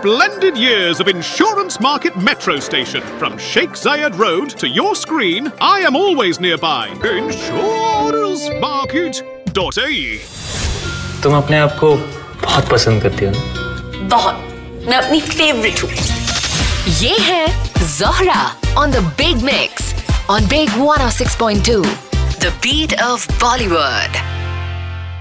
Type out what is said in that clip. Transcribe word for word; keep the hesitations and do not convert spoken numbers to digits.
splendid years of Insurance Market Metro Station. From Sheikh Zayed Road to your screen, I am always nearby. Insurance Market dot A E. तुम अपने आप को बहुत पसंद करती हो ना? बहुत। मैं अपनी फेवरेट हूँ। ये है Zohra on the Big Mix on Big one oh six point two. The beat of Bollywood.